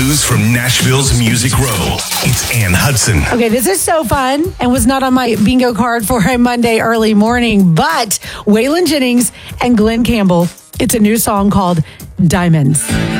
news from Nashville's Music Row. It's Ann Hudson. Okay, this is so fun and was not on my bingo card for a Monday early morning, but Waylon Jennings and Glenn Campbell. It's a new song called Diamonds.